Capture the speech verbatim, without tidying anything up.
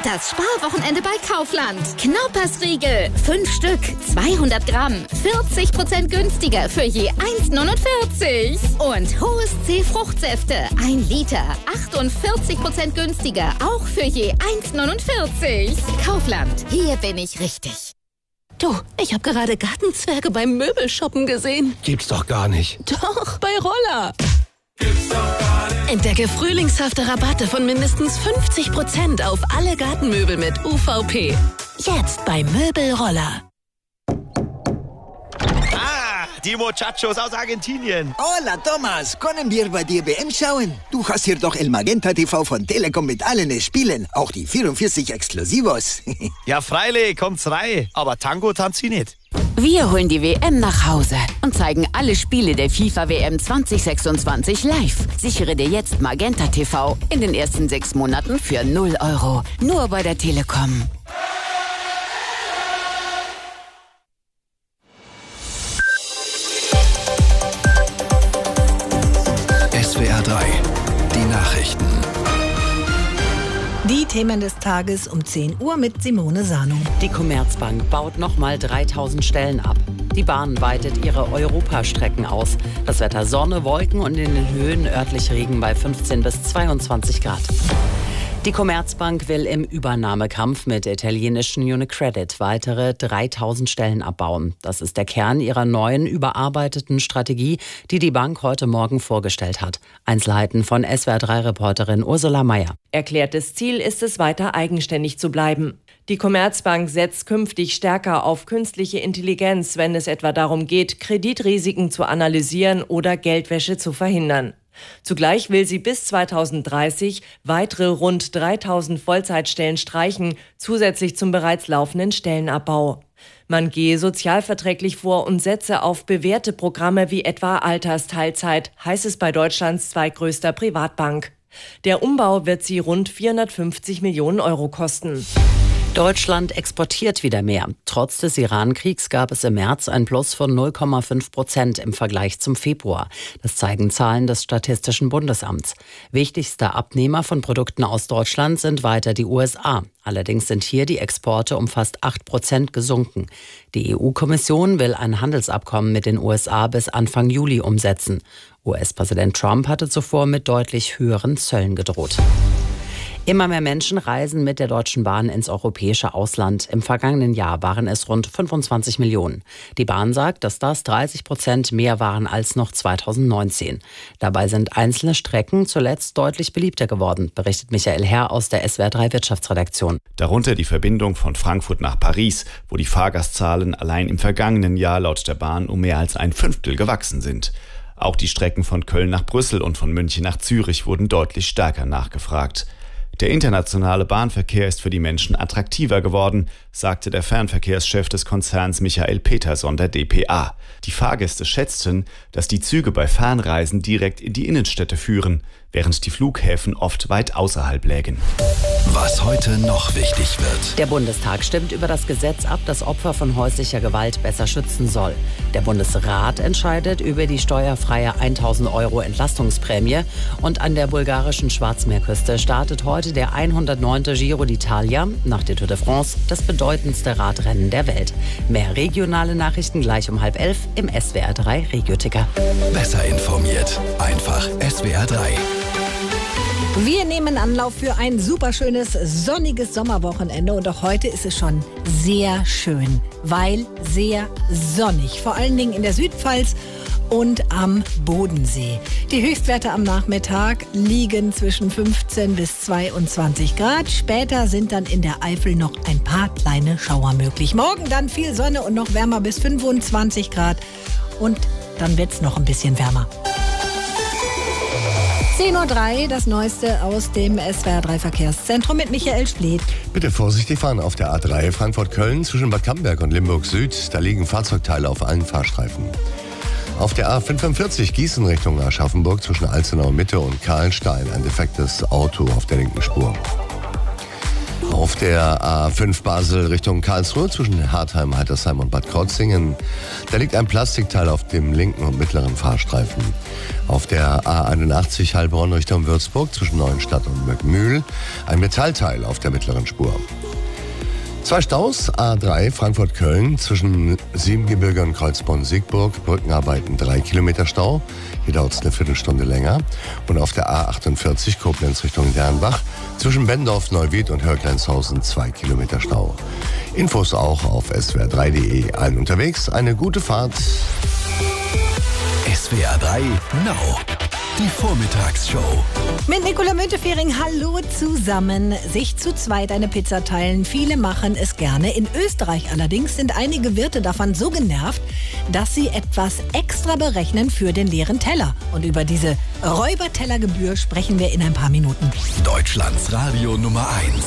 Das Sparwochenende bei Kaufland. Knaupersriegel, fünf Stück, zweihundert Gramm, vierzig Prozent günstiger für je eins neunundvierzig. Und Hohes C Fruchtsäfte, ein Liter, achtundvierzig Prozent günstiger, auch für je eins neunundvierzig. Kaufland, hier bin ich richtig. Du, ich habe gerade Gartenzwerge beim Möbelshoppen gesehen. Gibt's doch gar nicht. Doch, bei Roller. Gibt's doch gar nicht. Entdecke frühlingshafte Rabatte von mindestens fünfzig Prozent auf alle Gartenmöbel mit U V P. Jetzt bei Möbelroller. Die Muchachos aus Argentinien. Hola, Thomas. Können wir bei dir W M schauen? Du hast hier doch El Magenta T V von Telekom mit allen Spielen. Auch die vierundvierzig Exklusivos. Ja, freilich, kommt's rein. Aber Tango tanzt sie nicht. Wir holen die W M nach Hause und zeigen alle Spiele der FIFA W M zwanzig sechsundzwanzig live. Sichere dir jetzt Magenta T V in den ersten sechs Monaten für null Euro. Nur bei der Telekom. S W R drei, die Nachrichten. Die Themen des Tages um zehn Uhr mit Simone Sano. Die Commerzbank baut nochmal dreitausend Stellen ab. Die Bahn weitet ihre Europastrecken aus. Das Wetter Sonne, Wolken und in den Höhen örtlich Regen bei fünfzehn bis zweiundzwanzig Grad. Die Commerzbank will im Übernahmekampf mit der italienischen UniCredit weitere dreitausend Stellen abbauen. Das ist der Kern ihrer neuen, überarbeiteten Strategie, die die Bank heute Morgen vorgestellt hat. Einzelheiten von S W R drei Reporterin Ursula Mayer. Erklärtes Ziel ist es, weiter eigenständig zu bleiben. Die Commerzbank setzt künftig stärker auf künstliche Intelligenz, wenn es etwa darum geht, Kreditrisiken zu analysieren oder Geldwäsche zu verhindern. Zugleich will sie bis zweitausenddreißig weitere rund dreitausend Vollzeitstellen streichen, zusätzlich zum bereits laufenden Stellenabbau. Man gehe sozialverträglich vor und setze auf bewährte Programme wie etwa Altersteilzeit, heißt es bei Deutschlands zweitgrößter Privatbank. Der Umbau wird sie rund vierhundertfünfzig Millionen Euro kosten. Deutschland exportiert wieder mehr. Trotz des Iran-Kriegs gab es im März ein Plus von null Komma fünf Prozent im Vergleich zum Februar. Das zeigen Zahlen des Statistischen Bundesamts. Wichtigster Abnehmer von Produkten aus Deutschland sind weiter die U S A. Allerdings sind hier die Exporte um fast acht Prozent gesunken. Die E U-Kommission will ein Handelsabkommen mit den U S A bis Anfang Juli umsetzen. U S-Präsident Trump hatte zuvor mit deutlich höheren Zöllen gedroht. Immer mehr Menschen reisen mit der Deutschen Bahn ins europäische Ausland. Im vergangenen Jahr waren es rund fünfundzwanzig Millionen. Die Bahn sagt, dass das dreißig Prozent mehr waren als noch zweitausendneunzehn. Dabei sind einzelne Strecken zuletzt deutlich beliebter geworden, berichtet Michael Herr aus der S W R drei Wirtschaftsredaktion. Darunter die Verbindung von Frankfurt nach Paris, wo die Fahrgastzahlen allein im vergangenen Jahr laut der Bahn um mehr als ein Fünftel gewachsen sind. Auch die Strecken von Köln nach Brüssel und von München nach Zürich wurden deutlich stärker nachgefragt. Der internationale Bahnverkehr ist für die Menschen attraktiver geworden, sagte der Fernverkehrschef des Konzerns Michael Peterson der D P A. Die Fahrgäste schätzten, dass die Züge bei Fernreisen direkt in die Innenstädte führen, während die Flughäfen oft weit außerhalb lägen. Was heute noch wichtig wird. Der Bundestag stimmt über das Gesetz ab, das Opfer von häuslicher Gewalt besser schützen soll. Der Bundesrat entscheidet über die steuerfreie tausend Euro Entlastungsprämie. Und an der bulgarischen Schwarzmeerküste startet heute der hundertneunte Giro d'Italia, nach der Tour de France das bedeutendste Radrennen der Welt. Mehr regionale Nachrichten gleich um halb elf im S W R drei Regio-Ticker. Besser informiert. Einfach S W R drei. Wir nehmen Anlauf für ein superschönes, sonniges Sommerwochenende und auch heute ist es schon sehr schön, weil sehr sonnig, vor allen Dingen in der Südpfalz und am Bodensee. Die Höchstwerte am Nachmittag liegen zwischen fünfzehn bis zweiundzwanzig Grad. Später sind dann in der Eifel noch ein paar kleine Schauer möglich. Morgen dann viel Sonne und noch wärmer bis fünfundzwanzig Grad und dann wird es noch ein bisschen wärmer. zehn Uhr drei, das Neueste aus dem S W R drei Verkehrszentrum mit Michael Spleth. Bitte vorsichtig fahren auf der A drei Frankfurt-Köln zwischen Bad Camberg und Limburg Süd. Da liegen Fahrzeugteile auf allen Fahrstreifen. Auf der A fünfundvierzig Gießen Richtung Aschaffenburg zwischen Alzenau Mitte und Karlstein ein defektes Auto auf der linken Spur. Auf der A fünf Basel Richtung Karlsruhe zwischen Hartheim, Heitersheim und Bad Krozingen. Da liegt ein Plastikteil auf dem linken und mittleren Fahrstreifen. Auf der A einundachtzig Heilbronn Richtung Würzburg zwischen Neuenstadt und Möckmühl ein Metallteil auf der mittleren Spur. Zwei Staus, A drei Frankfurt-Köln zwischen Siebengebirge und Kreuzborn-Siegburg, Brückenarbeiten drei Kilometer Stau, hier dauert es eine Viertelstunde länger. Und auf der A achtundvierzig Koblenz Richtung Dernbach zwischen Bendorf, Neuwied und Hörglenzhausen zwei Kilometer Stau. Infos auch auf s w r drei punkt d e. Allen unterwegs eine gute Fahrt. S W R drei Now. Die Vormittagsshow. Mit Nicola Müntefering, hallo zusammen. Sich zu zweit eine Pizza teilen, viele machen es gerne. In Österreich allerdings sind einige Wirte davon so genervt, dass sie etwas extra berechnen für den leeren Teller. Und über diese Räubertellergebühr sprechen wir in ein paar Minuten. Deutschlands Radio Nummer eins.